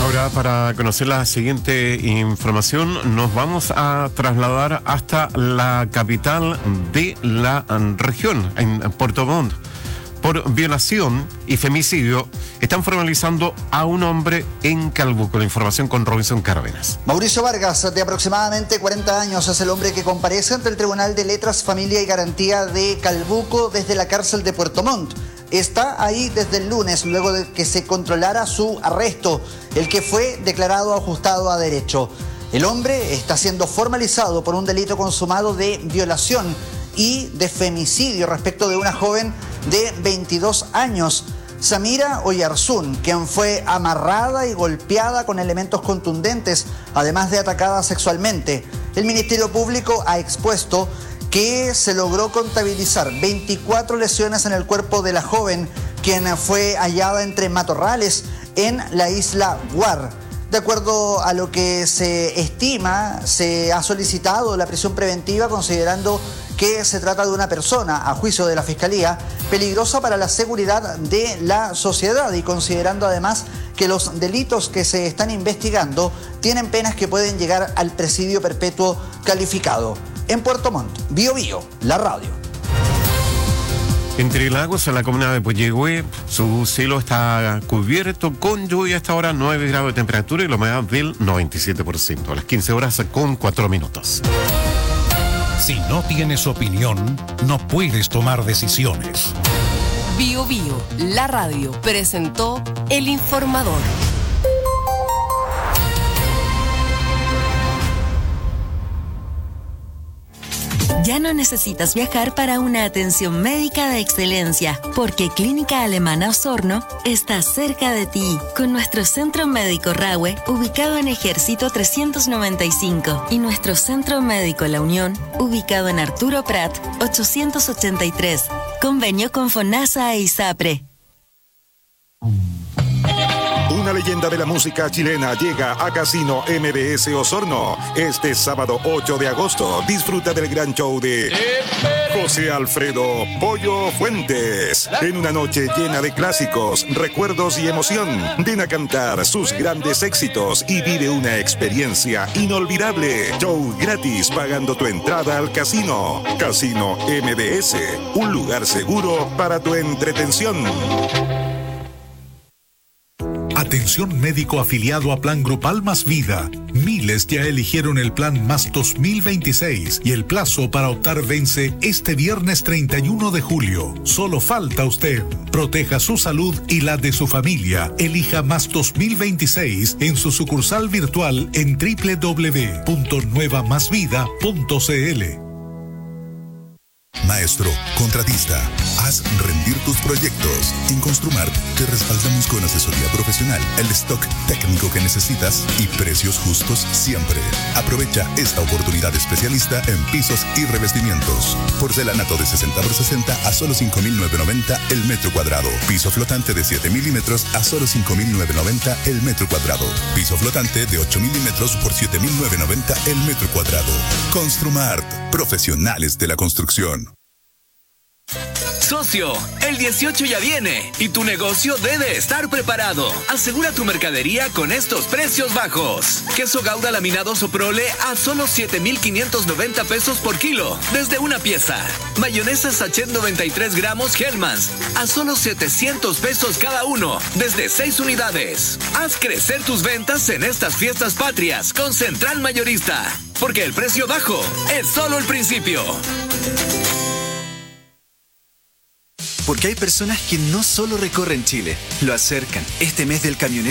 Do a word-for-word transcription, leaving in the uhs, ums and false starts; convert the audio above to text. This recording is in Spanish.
Ahora, para conocer la siguiente información, nos vamos a trasladar hasta la capital de la región, en Puerto Montt. Por violación y femicidio, están formalizando a un hombre en Calbuco. La información con Robinson Cárdenas. Mauricio Vargas, de aproximadamente cuarenta años, es el hombre que comparece ante el Tribunal de Letras, Familia y Garantía de Calbuco desde la cárcel de Puerto Montt. Está ahí desde el lunes, luego de que se controlara su arresto, el que fue declarado ajustado a derecho. El hombre está siendo formalizado por un delito consumado de violación y de femicidio respecto de una joven de veintidós años, Samira Oyarzún, quien fue amarrada y golpeada con elementos contundentes, además de atacada sexualmente. El Ministerio Público ha expuesto que se logró contabilizar veinticuatro lesiones en el cuerpo de la joven, quien fue hallada entre matorrales en la isla Guar. De acuerdo a lo que se estima, se ha solicitado la prisión preventiva considerando que se trata de una persona, a juicio de la Fiscalía, peligrosa para la seguridad de la sociedad y considerando además que los delitos que se están investigando tienen penas que pueden llegar al presidio perpetuo calificado. En Puerto Montt, Bio Bio, la radio. Entre Lagos, en la comuna de Puyehue, su cielo está cubierto con lluvia hasta ahora, nueve grados de temperatura y la humedad del noventa y siete por ciento. A las quince horas con cuatro minutos. Si no tienes opinión, no puedes tomar decisiones. Bio Bio, la radio, presentó El Informador. Ya no necesitas viajar para una atención médica de excelencia, porque Clínica Alemana Osorno está cerca de ti, con nuestro Centro Médico Rahue, ubicado en Ejército trescientos noventa y cinco, y nuestro Centro Médico La Unión, ubicado en Arturo Prat ochocientos ochenta y tres. Convenio con FONASA e ISAPRE. Una leyenda de la música chilena llega a Casino M B S Osorno. Este sábado ocho de agosto disfruta del gran show de José Alfredo Pollo Fuentes. En una noche llena de clásicos, recuerdos y emoción, ven a cantar sus grandes éxitos y vive una experiencia inolvidable. Show gratis pagando tu entrada al casino. Casino M B S, un lugar seguro para tu entretención. Atención médico afiliado a Plan Grupal Más Vida. Miles ya eligieron el Plan Más dos mil veintiséis y el plazo para optar vence este viernes treinta y uno de julio. Solo falta usted. Proteja su salud y la de su familia. Elija Más dos mil veintiséis en su sucursal virtual en doble u doble u doble u punto nueva más vida punto c l. Maestro, contratista, haz rendir tus proyectos. En Construmart te respaldamos con asesoría profesional, el stock técnico que necesitas y precios justos siempre. Aprovecha esta oportunidad especialista en pisos y revestimientos. Porcelanato de sesenta por sesenta a solo cinco mil novecientos noventa el metro cuadrado. Piso flotante de siete milímetros a solo cinco mil novecientos noventa el metro cuadrado. Piso flotante de ocho milímetros por siete mil novecientos noventa el metro cuadrado. Construmart, profesionales de la construcción. Socio, el dieciocho ya viene y tu negocio debe estar preparado. Asegura tu mercadería con estos precios bajos. Queso Gouda laminado Soprole a solo siete mil quinientos noventa pesos por kilo, desde una pieza. Mayonesa Sachet noventa y tres gramos Hellmann's a solo setecientos pesos cada uno, desde seis unidades. Haz crecer tus ventas en estas fiestas patrias con Central Mayorista, porque el precio bajo es solo el principio. Porque hay personas que no solo recorren Chile, lo acercan. Este mes del camionero